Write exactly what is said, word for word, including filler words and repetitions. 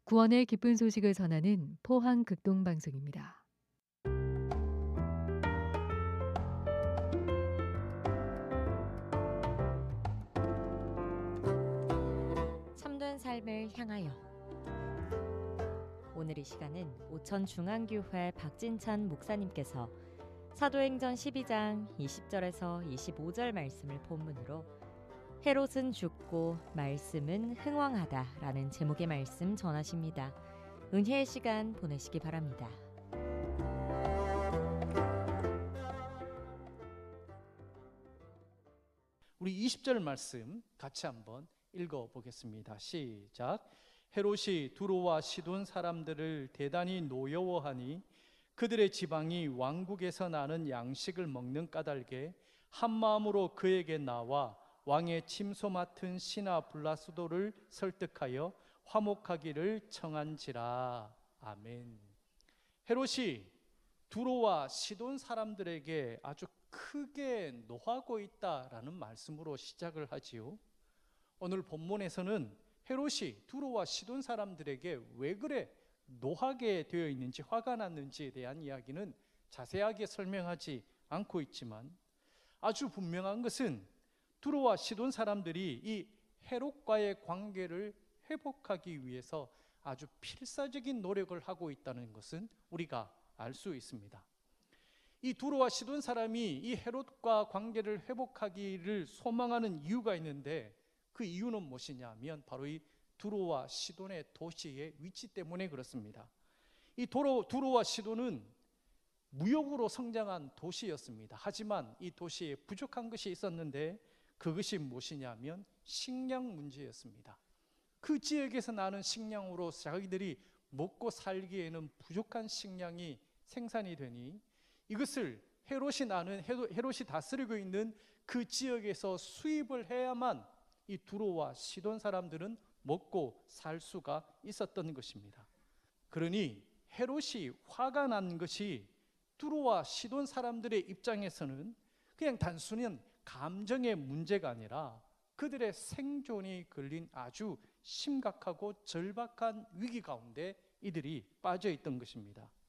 구원의 기쁜 소식을 전하는 포항 극동방송입니다. 참된 삶을 향하여. 오늘 이 시간은 오천중앙교회 박진찬 목사님께서 사도행전 십이 장 이십 절에서 이십오 절 말씀을 본문으로 헤롯은 죽고 말씀은 흥왕하다 라는 제목의 말씀 전하십니다. 은혜의 시간 보내시기 바랍니다. 우리 이십 절 말씀 같이 한번 읽어보겠습니다. 시작. 헤롯이 두로와 시돈 사람들을 대단히 노여워하니 그들의 지방이 왕국에서 나는 양식을 먹는 까닭에 한마음으로 그에게 나와 왕의 침소 맡은 시나 블라스도를 설득하여 화목하기를 청한지라. 아멘. 헤롯이 두로와 시돈 사람들에게 아주 크게 노하고 있다라는 말씀으로 시작을 하지요. 오늘 본문에서는 헤롯이 두로와 시돈 사람들에게 왜 그래 노하게 되어 있는지, 화가 났는지에 대한 이야기는 자세하게 설명하지 않고 있지만 아주 분명한 것은 두로와 시돈 사람들이 이 헤롯과의 관계를 회복하기 위해서 아주 필사적인 노력을 하고 있다는 것은 우리가 알 수 있습니다. 이 두로와 시돈 사람이 이 헤롯과 관계를 회복하기를 소망하는 이유가 있는데, 그 이유는 무엇이냐 하면 바로 이 두로와 시돈의 도시의 위치 때문에 그렇습니다. 이 도로, 두로와 시돈은 무역으로 성장한 도시였습니다. 하지만 이 도시에 부족한 것이 있었는데 그것이 무엇이냐면 식량 문제였습니다. 그 지역에서 나는 식량으로 자기들이 먹고 살기에는 부족한 식량이 생산이 되니 이것을 헤롯이 나는 헤롯이 다스리고 있는 그 지역에서 수입을 해야만 이 두로와 시돈 사람들은 먹고 살 수가 있었던 것입니다. 그러니 헤롯이 화가 난 것이 두로와 시돈 사람들의 입장에서는 그냥 단순히 감정의 문제가 아니라 그들의 생존이 걸린 아주 심각하고 절박한 위기 가운데 이들이 빠져 있던 것입니다.